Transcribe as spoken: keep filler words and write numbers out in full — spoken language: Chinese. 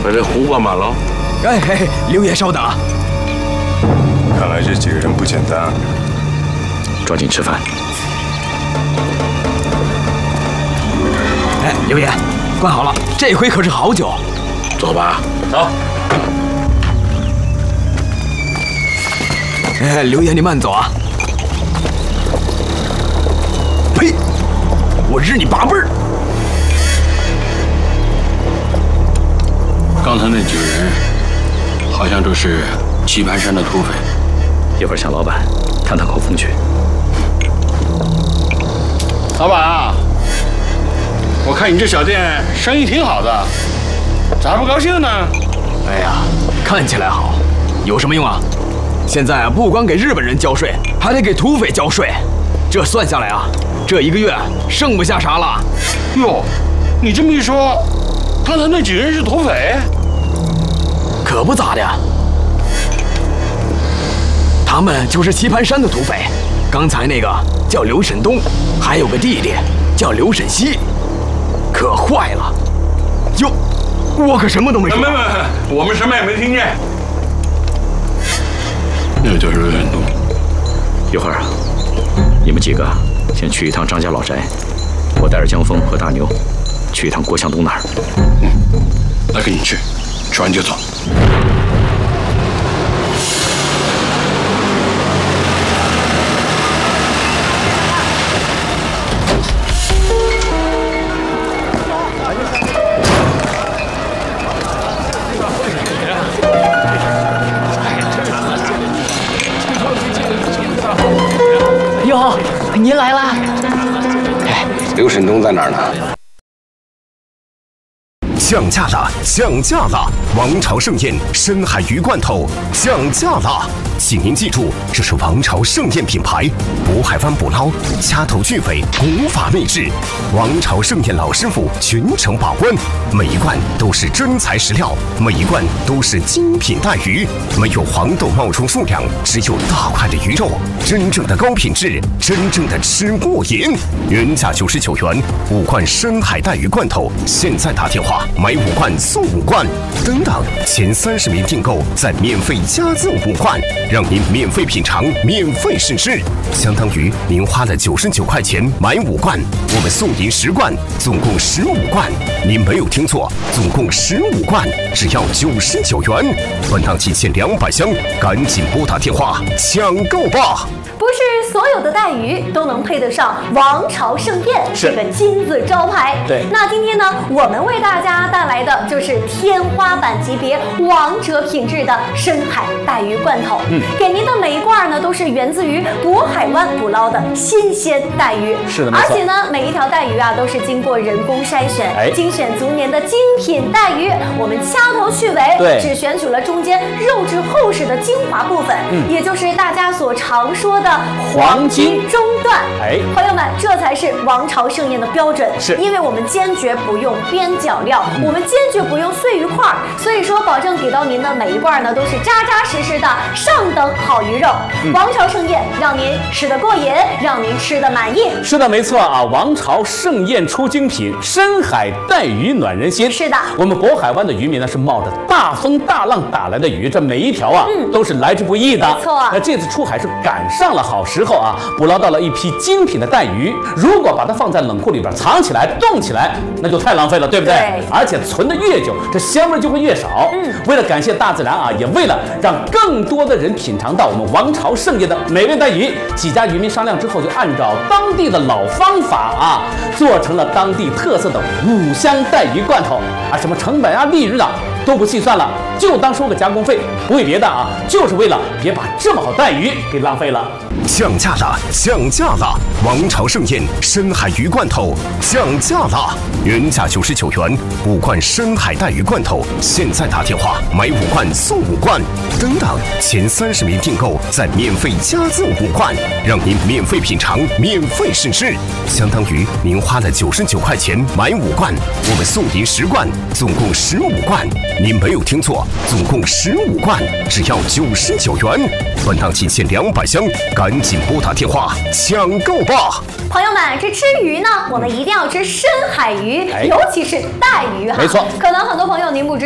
把这壶灌满了。 哎哎，刘爷稍等。 看来这几个人不简单啊！ 抓紧吃饭。 哎，刘爷，灌好了，这回可是好酒。 走吧，走。 哎，刘爷，你慢走啊！呸！我日你八辈儿！ 刚才那几个人，好像都是棋盘山的土匪。 一会儿向老板探探口风去。 老板啊，我看你这小店生意挺好的，咋不高兴呢？ 哎呀，看起来好，有什么用啊？现在不光给日本人交税，还得给土匪交税，这算下来啊，这一个月剩不下啥了。 哟，你这么一说，刚才那几个人是土匪？ 可不咋的，他们就是棋盘山的土匪。刚才那个叫刘沈东，还有个弟弟叫刘沈西，可坏了。哟，我可什么都没说。 没没没，我们什么也没听见。那个就是刘沈东。 一会儿啊，你们几个先去一趟张家老宅，我带着江峰和大牛去一趟郭向东那儿。 嗯，那跟你去，吃完就走。 哟，您来啦！ 哎，刘沈东在哪儿呢？ 降价了，降价了！王朝盛宴深海鱼罐头降价了，请您记住，这是王朝盛宴品牌，渤海湾捕捞，掐头去尾，古法秘制。王朝盛宴老师傅全程把关，每一罐都是真材实料，每一罐都是精品带鱼，没有黄豆冒充数量，只有大块的鱼肉，真正的高品质，真正的吃过瘾。原价九十九元，五罐深海带鱼罐头，现在打电话。买五罐送五罐，等等，前三十名订购再免费加赠五罐，让您免费品尝，免费试吃，相当于您花了九十九块钱买五罐，我们送您十罐，总共十五罐。您没有听错，总共十五罐，只要九十九元。本档仅限两百箱，赶紧拨打电话抢购吧！ 不是所有的带鱼都能配得上王朝盛宴这个金字招牌。 对， 那今天呢，我们为大家带来的就是天花板级别、王者品质的深海带鱼罐头。嗯，给您的每一罐呢，都是源自于渤海湾捕捞的新鲜带鱼。 是的，没错。 而且呢，每一条带鱼啊，都是经过人工筛选， 哎， 精选足年的精品带鱼。我们掐头去尾， 对， 只选取了中间肉质厚实的精华部分，嗯，也就是大家所常说的黄金中段。哎，朋友们，这才是王朝盛宴的标准。是，因为我们坚决不用边角料，嗯、我们坚决不用碎鱼块，所以说保证给到您的每一罐呢都是扎扎实实的上等好鱼肉。嗯、王朝盛宴让您吃得过瘾，让您吃得满意。 是的，没错啊！王朝盛宴出精品，深海带鱼暖人心。 是的， 我们渤海湾的渔民呢是冒着大风大浪打来的鱼，这每一条啊、嗯、都是来之不易的。 没错， 那这次出海是赶上了好时候啊，捕捞到了一批精品的带鱼。如果把它放在冷库里边藏起来、冻起来，那就太浪费了，对不对？ 对。 而且存的越久，这香味就会越少。嗯。为了感谢大自然啊，也为了让更多的人品尝到我们王朝盛宴的美味带鱼，几家渔民商量之后，就按照当地的老方法啊，做成了当地特色的五香带鱼罐头啊，什么成本啊、利润啊都不细算了，就当收个加工费，不为别的啊，就是为了别把这么好带鱼给浪费了。 降价了，降价了！王朝盛宴深海鱼罐头降价了，原价九十九元，五罐深海带鱼罐头，现在打电话买五罐送五罐，等等，前三十名订购再免费加赠五罐，让您免费品尝，免费试吃，相当于您花了九十九块钱买五罐，我们送您十罐，总共十五罐。您没有听错，总共十五罐，只要九十九元。本档仅限两百箱，赶紧拨打电话抢购吧！ 朋友们，这吃鱼呢，我们一定要吃深海鱼， 哎、 尤其是带鱼哈。 没错， 可能很多朋友您不知。